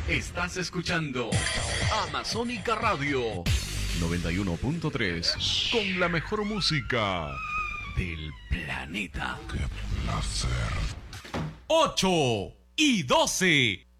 Estás escuchando Amazónica Radio 91.3 con la mejor música del planeta. ¡Qué placer! 8:12.